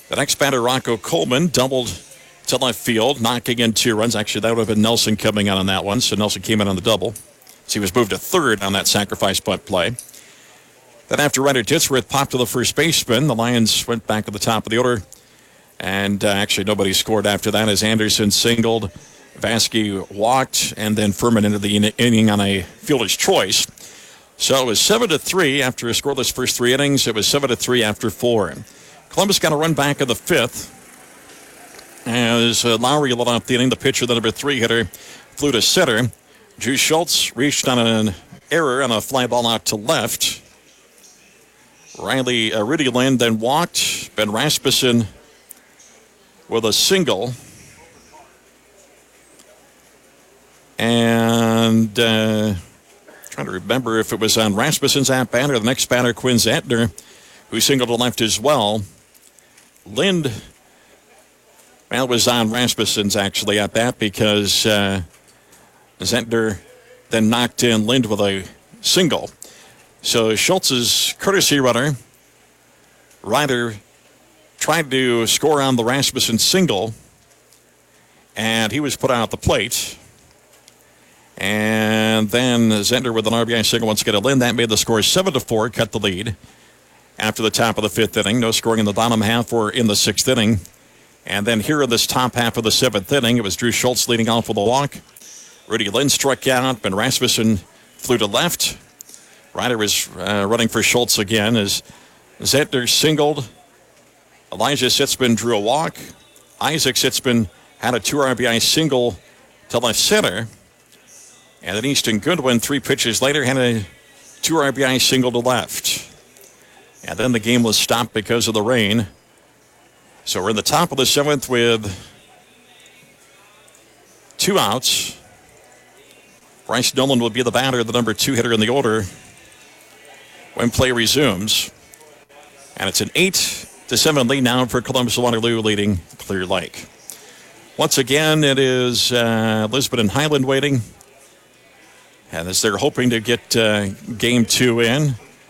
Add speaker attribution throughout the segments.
Speaker 1: The next batter, Rocco Coleman, doubled to left field, knocking in 2 runs. Actually, that would have been Nelson coming out on that one, so Nelson came in on the double. So he was moved to third on that sacrifice bunt play. Then after Ryder Titsworth popped to the first baseman, the Lions went back to the top of the order. And actually nobody scored after that as Anderson singled, Vasky walked, and then Furman into the inning on a fielder's choice. So it was 7-3 after a scoreless first 3 innings. It was 7-3 after 4. Columbus got a run back of the 5th as Lowry led off the inning. The pitcher, the number 3 hitter, flew to center. Drew Schultz reached on an error on a fly ball out to left. Rudy Lind then walked. Ben Rasmussen with a single. And trying to remember if it was on Rasmussen's at-bat or the next batter, Quinn Zentner, who singled to left as well. Lind, well, it was on Rasmussen's actually at-bat because Zentner then knocked in Lind with a single. So Schultz's courtesy runner, Ryder, tried to score on the Rasmussen single, and he was put out at the plate. And then Zentner with an RBI single once again. Lind, that made the score 7-4, cut the lead after the top of the 5th inning. No scoring in the bottom half or in the 6th inning. And then here in this top half of the 7th inning, it was Drew Schultz leading off with a walk. Rudy Lind struck out, Ben Rasmussen flew to left. Ryder was running for Schultz again as Zentner singled. Elijah Sitzman drew a walk. Isaac Sitzman had a 2 RBI single to left center. And then Easton Goodwin, 3 pitches later, had a 2 RBI single to left. And then the game was stopped because of the rain. So we're in the top of the 7th with 2 outs. Bryce Nolan will be the batter, the number 2 hitter in the order when play resumes. And it's an 8-7 lead now for Columbus Waterloo leading Clear Lake. Once again, it is Lisbon and Highland waiting. And as they're hoping to get Game 2 in.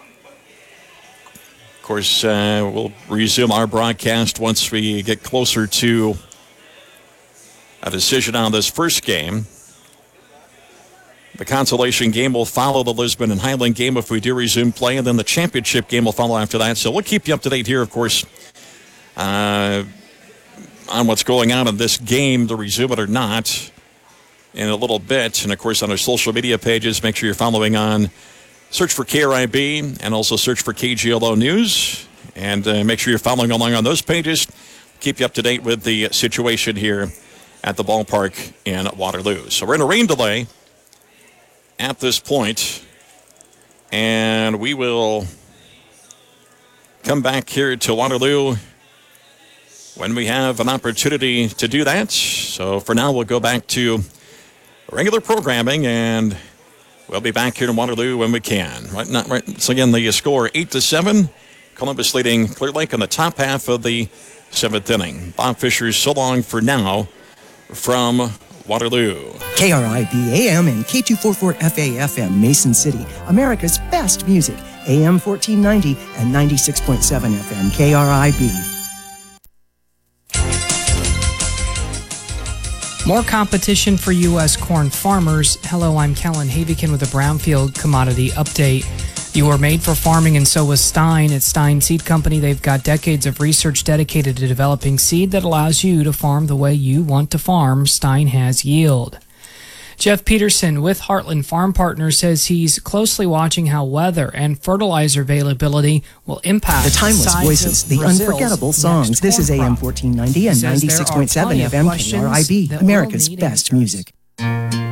Speaker 1: Of course, we'll resume our broadcast once we get closer to a decision on this first game. The consolation game will follow the Lisbon and Highland game if we do resume play, and then the championship game will follow after that. So we'll keep you up to date here, of course, on what's going on in this game, to resume it or not, in a little bit. And, of course, on our social media pages, make sure you're following on. Search for KRIB and also search for KGLO News. And make sure you're following along on those pages. Keep you up to date with the situation here at the ballpark in Waterloo. So we're in a rain delay at this point, and we will come back here to Waterloo when we have an opportunity to do that. So for now, we'll go back to regular programming, and we'll be back here in Waterloo when we can. Right. So again, the score 8-7. Columbus leading Clear Lake in the top half of the 7th inning. Bob Fisher, so long for now from Waterloo.
Speaker 2: KRIB AM and K244FA FM, Mason City, America's best music. AM 1490 and 96.7 FM, KRIB.
Speaker 3: More competition for U.S. corn farmers. Hello, I'm Kellen Havikin with a Brownfield Commodity Update. You were made for farming, and so was Stein. At Stein Seed Company, they've got decades of research dedicated to developing seed that allows you to farm the way you want to farm. Stein has yield. Jeff Peterson with Heartland Farm Partners says he's closely watching how weather and fertilizer availability will impact
Speaker 2: the timeless voices, the unforgettable songs. This is AM 1490 and 96.7 FM KRIB, America's best music.